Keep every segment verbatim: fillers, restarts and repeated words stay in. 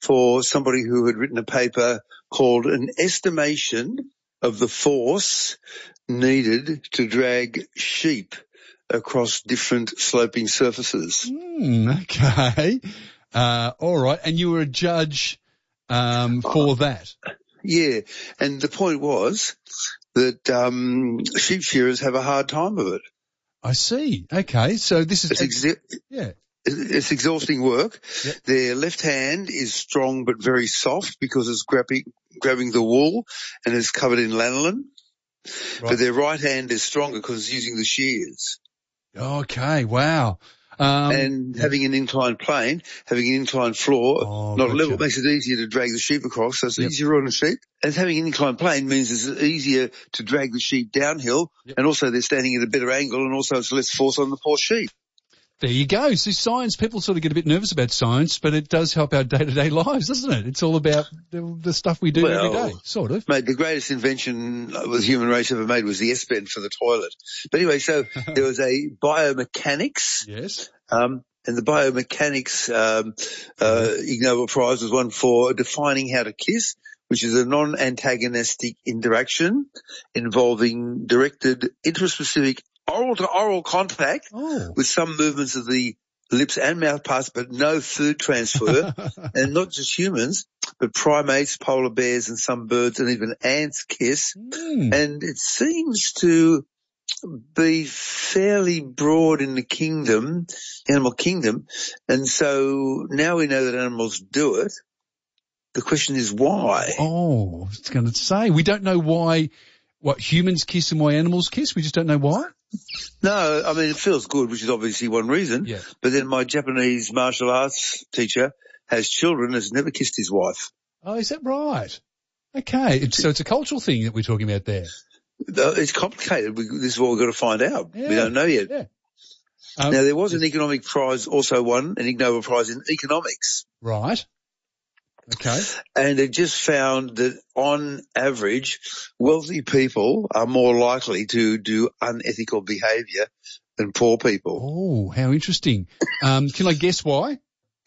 for somebody who had written a paper called An Estimation of the Force Needed to Drag Sheep Across Different Sloping Surfaces. Mm, okay. Uh, all right. And you were a judge um, for that. Yeah. And the point was that um, sheep shearers have a hard time of it. I see. Okay. So this is... It's exa- yeah. It's exhausting work. Yep. Their left hand is strong but very soft because it's grabbing, grabbing the wool and is covered in lanolin. Right. But their right hand is stronger because it's using the shears. Okay, wow. Um, and having an inclined plane, having an inclined floor, oh, not gotcha. level, makes it easier to drag the sheep across, so it's yep. easier on the sheep. And having an inclined plane means it's easier to drag the sheep downhill, yep. and also they're standing at a better angle, and also it's less force on the poor sheep. There you go. So science, people sort of get a bit nervous about science, but it does help our day-to-day lives, doesn't it? It's all about the, the stuff we do well, every day, sort of. Mate, the greatest invention the human race ever made was the S-bend for the toilet. But anyway, so there was a biomechanics. Yes. Um, and the biomechanics um, uh, Ig Nobel Prize was won for defining how to kiss, which is a non-antagonistic interaction involving directed interspecific oral to oral contact oh. with some movements of the lips and mouth parts, but no food transfer. And not just humans, but primates, polar bears and some birds and even ants kiss. Mm. And it seems to be fairly broad in the kingdom, animal kingdom. And so now we know that animals do it. The question is why? Oh, I was going to say, we don't know why, what humans kiss and why animals kiss. We just don't know why. No, I mean, it feels good, which is obviously one reason. Yeah. But then my Japanese martial arts teacher has children, has never kissed his wife. Oh, is that right? Okay. It's, so it's a cultural thing that we're talking about there. It's complicated. We, this is what we've got to find out. Yeah. We don't know yet. Yeah. Um, now, there was an economic prize also won, an Ig Nobel Prize in economics. Right. Okay. And it just found that on average, wealthy people are more likely to do unethical behaviour than poor people. Oh, how interesting. Um, can I guess why?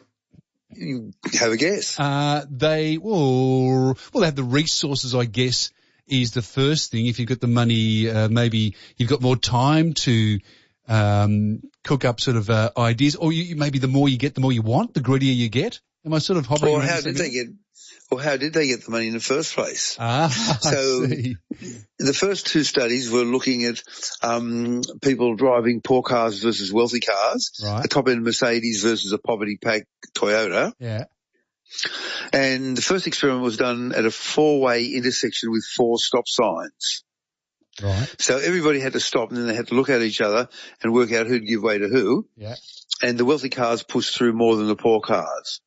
You have a guess. Uh, they, well, well, they have the resources, I guess, is the first thing. If you've got the money, uh, maybe you've got more time to, um, cook up sort of, uh, ideas, or you, maybe the more you get, the more you want, the greedier you get. Am I sort of hovering Or around how the did same they get, or how did they get the money in the first place? Ah, so I see. The first two studies were looking at, um, people driving poor cars versus wealthy cars. Right. A top-end Mercedes versus a poverty-pack Toyota. Yeah. And the first experiment was done at a four-way intersection with four stop signs. Right. So everybody had to stop and then they had to look at each other and work out who'd give way to who. Yeah. And the wealthy cars pushed through more than the poor cars.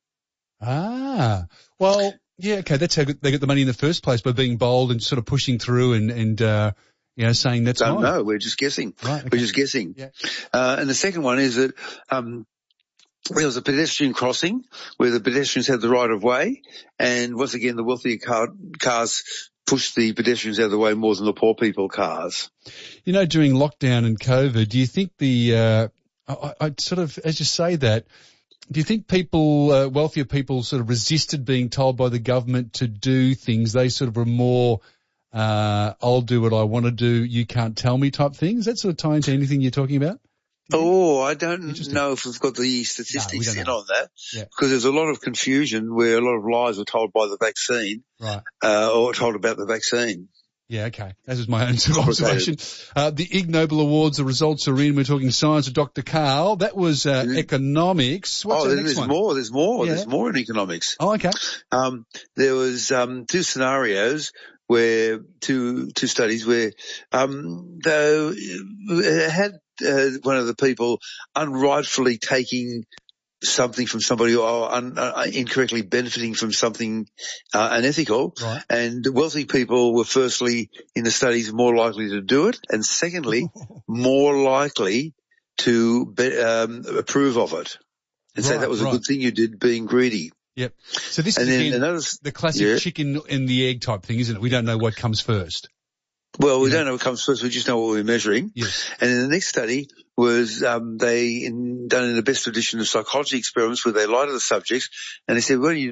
Ah, well, yeah, okay, that's how they got the money in the first place, by being bold and sort of pushing through and, and, uh, you know, saying that's Don't mine. know, we're just guessing. Right, okay. We're just guessing. Yeah. Uh, and the second one is that, um, there was a pedestrian crossing where the pedestrians had the right of way, and once again the wealthier car, cars pushed the pedestrians out of the way more than the poor people cars. You know, during lockdown and COVID, do you think the, uh, I, I sort of, as you say that, do you think people, uh, wealthier people sort of resisted being told by the government to do things? They sort of were more, uh, I'll do what I want to do, you can't tell me type things? That sort of tie into anything you're talking about? Oh, I don't know if we've got the statistics no, in on that, yeah. because there's a lot of confusion where a lot of lies were told by the vaccine, right? Uh, or told about the vaccine. Yeah, okay. That was my own sort of observation. Uh, the Ig Nobel Awards, the results are in. We're talking science with Doctor Karl. That was uh, mm-hmm. economics. What's oh, the there's next one? more. There's more. Yeah. There's more in economics. Oh, okay. Um, there was um, two scenarios where two two studies where um, though had uh, one of the people unrightfully taking something from somebody or un, uh, incorrectly benefiting from something uh, unethical. Right. And wealthy people were firstly in the studies more likely to do it, and secondly more likely to be, um, approve of it and right, say that was right. a good thing you did, being greedy. Yep. So this and is then again, another, the classic yeah. chicken and the egg type thing, isn't it? We don't know what comes first. Well, we yeah. don't know what comes first. We just know what we're measuring. Yes. And then the next study was um, they in, done in the best tradition of psychology experiments where they lied to the subjects and they said, well, you